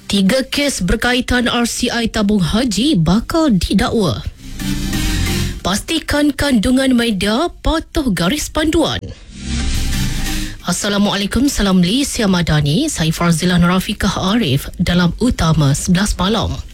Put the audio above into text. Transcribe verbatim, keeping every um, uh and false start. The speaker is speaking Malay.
Tiga kes berkaitan R C I tabung haji bakal didakwa. Pastikan kandungan media patuh garis panduan. Assalamualaikum, salam Malaysia Madani. Saya Farzila Nurafikah Arif dalam Utama sebelas Malam.